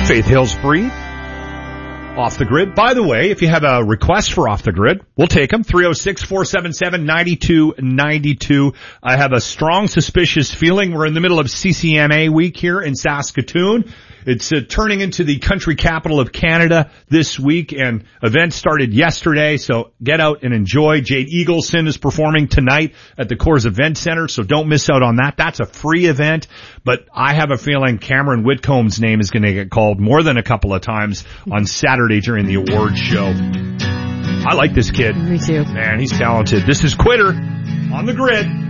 Faith Hillsbury, Off the Grid. By the way, if you have a request for Off the Grid, we'll take them. 306-477-9292. I have a strong suspicious feeling we're in the middle of CCMA week here in Saskatoon. It's turning into the country capital of Canada this week, and events started yesterday, so get out and enjoy. Jade Eagleson is performing tonight at the Coors Event Center, so don't miss out on that. That's a free event, but I have a feeling Cameron Whitcomb's name is going to get called more than a couple of times on Saturday during the awards show. I like this kid. Me too. Man, he's talented. This is Quitter on the Grid.